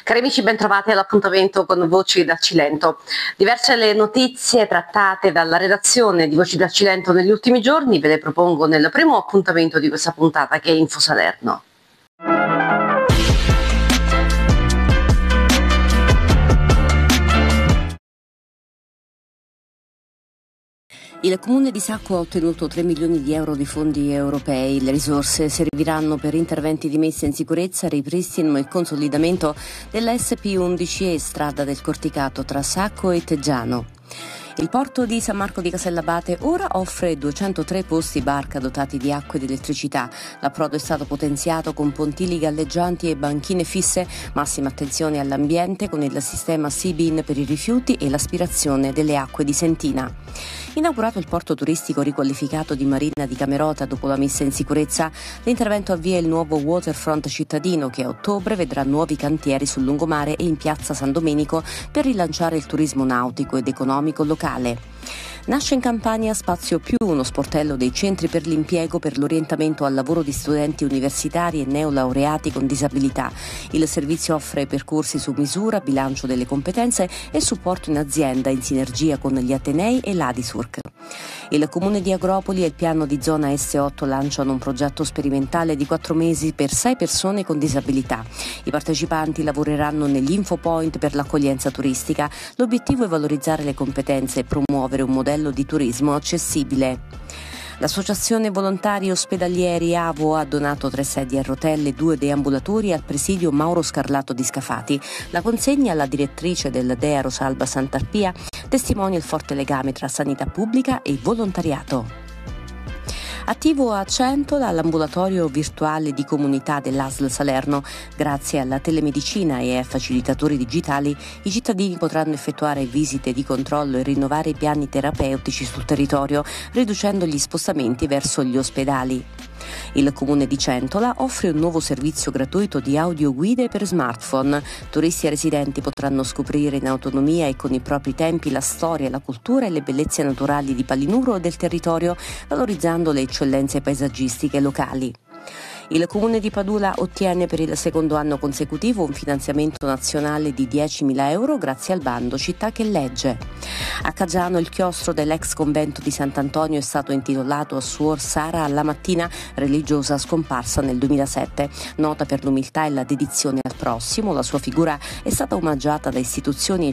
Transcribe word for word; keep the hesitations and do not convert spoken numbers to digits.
Cari amici, bentrovati all'appuntamento con Voci dal Cilento. Diverse le notizie trattate dalla redazione di Voci dal Cilento negli ultimi giorni, ve le propongo nel primo appuntamento di questa puntata, che è Info Salerno. Il Comune di Sacco ha ottenuto tre milioni di euro di fondi europei. Le risorse serviranno per interventi di messa in sicurezza, ripristino e consolidamento della S P undici e strada del Corticato tra Sacco e Teggiano. Il porto di San Marco di Casellabate ora offre duecentotré posti barca dotati di acqua ed elettricità. L'approdo è stato potenziato con pontili galleggianti e banchine fisse. Massima attenzione all'ambiente con il sistema Sea-Bin per i rifiuti e l'aspirazione delle acque di Sentina. Inaugurato il porto turistico riqualificato di Marina di Camerota dopo la messa in sicurezza, l'intervento avvia il nuovo waterfront cittadino che a ottobre vedrà nuovi cantieri sul lungomare e in piazza San Domenico per rilanciare il turismo nautico ed economico locale. Nasce in Campania Spazio Più, uno sportello dei centri per l'impiego per l'orientamento al lavoro di studenti universitari e neolaureati con disabilità. Il servizio offre percorsi su misura, bilancio delle competenze e supporto in azienda in sinergia con gli Atenei e l'Adisurc. Il Comune di Agropoli e il piano di zona S otto lanciano un progetto sperimentale di quattro mesi per sei persone con disabilità. I partecipanti lavoreranno negli infopoint per l'accoglienza turistica. L'obiettivo è valorizzare le competenze e promuovere un modello di turismo accessibile. L'Associazione Volontari Ospedalieri A V O ha donato tre sedie a rotelle e due deambulatori al presidio Mauro Scarlato di Scafati. La consegna alla direttrice del D E A Rosalba Santarpia testimonia il forte legame tra sanità pubblica e volontariato. Attivo a Centola l'ambulatorio virtuale di comunità dell'A S L Salerno. Grazie alla telemedicina e ai facilitatori digitali, i cittadini potranno effettuare visite di controllo e rinnovare i piani terapeutici sul territorio, riducendo gli spostamenti verso gli ospedali. Il Comune di Centola offre un nuovo servizio gratuito di audioguide per smartphone. Turisti e residenti potranno scoprire in autonomia e con i propri tempi la storia, la cultura e le bellezze naturali di Palinuro e del territorio, valorizzando le eccellenze paesaggistiche locali. Il Comune di Padula ottiene per il secondo anno consecutivo un finanziamento nazionale di diecimila euro grazie al bando Città che legge. A Caggiano il chiostro dell'ex convento di Sant'Antonio è stato intitolato a Suor Sara alla Mattina, religiosa scomparsa nel duemilasette. Nota per l'umiltà e la dedizione al prossimo, la sua figura è stata omaggiata da istituzioni e